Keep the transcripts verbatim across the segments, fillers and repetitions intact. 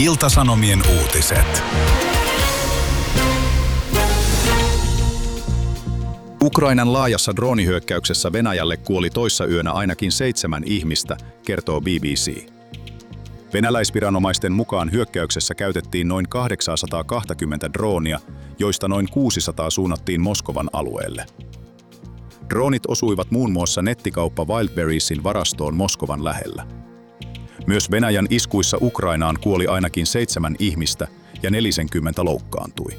Ilta-Sanomien uutiset. Ukrainan laajassa droonihyökkäyksessä Venäjälle kuoli toissayönä ainakin seitsemän ihmistä, kertoo B B C. Venäläisviranomaisten mukaan hyökkäyksessä käytettiin noin kahdeksansataakaksikymmentä droonia, joista noin kuusisataa suunnattiin Moskovan alueelle. Droonit osuivat muun muassa nettikauppa Wildberriesin varastoon Moskovan lähellä. Myös Venäjän iskuissa Ukrainaan kuoli ainakin seitsemän ihmistä ja neljäkymmentä loukkaantui.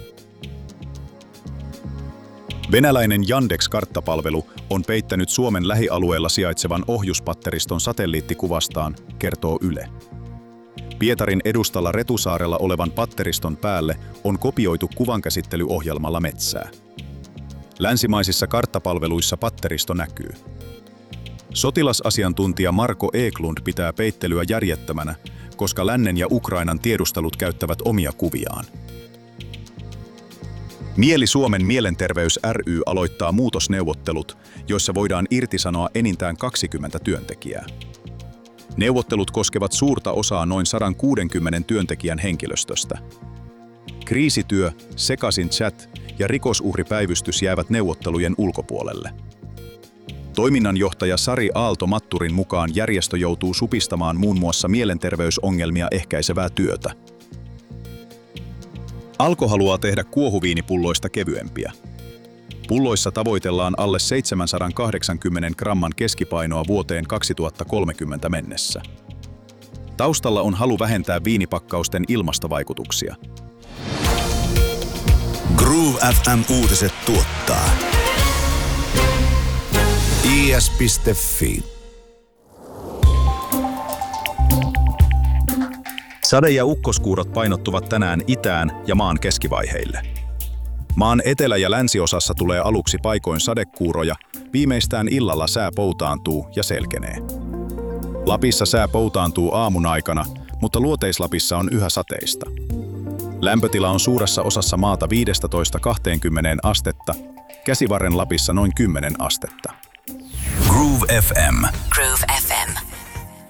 Venäläinen Yandex-karttapalvelu on peittänyt Suomen lähialueella sijaitsevan ohjuspatteriston satelliittikuvastaan, kertoo Yle. Pietarin edustalla Retusaarella olevan patteriston päälle on kopioitu kuvankäsittelyohjelmalla metsää. Länsimaisissa karttapalveluissa patteristo näkyy. Sotilasasiantuntija Marko Eklund pitää peittelyä järjettömänä, koska lännen ja Ukrainan tiedustelut käyttävät omia kuviaan. Mieli Suomen mielenterveys ry aloittaa muutosneuvottelut, joissa voidaan irtisanoa enintään kaksikymmentä työntekijää. Neuvottelut koskevat suurta osaa noin sata kuusikymmentä työntekijän henkilöstöstä. Kriisityö, sekaisin chat ja rikosuhripäivystys jäävät neuvottelujen ulkopuolelle. Toiminnanjohtaja Sari Aalto-Matturin mukaan järjestö joutuu supistamaan muun muassa mielenterveysongelmia ehkäisevää työtä. Alko haluaa tehdä kuohuviinipulloista kevyempiä. Pulloissa tavoitellaan alle seitsemänsataakahdeksankymmentä gramman keskipainoa vuoteen kaksituhattakolmekymmentä mennessä. Taustalla on halu vähentää viinipakkausten ilmastovaikutuksia. Groove F M-uutiset tuottaa I S piste Fi. Sade- ja ukkoskuurot painottuvat tänään itään ja maan keskivaiheille. Maan etelä- ja länsiosassa tulee aluksi paikoin sadekuuroja, viimeistään illalla sää poutaantuu ja selkenee. Lapissa sää poutaantuu aamun aikana, mutta Luoteis-Lapissa on yhä sateista. Lämpötila on suuressa osassa maata viisitoista kaksikymmentä astetta, Käsivarren Lapissa noin kymmenen astetta. Groove F M. Groove F M.